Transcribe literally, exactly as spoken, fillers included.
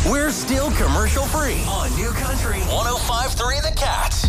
We're still commercial free on New Country one oh five point three The Cat.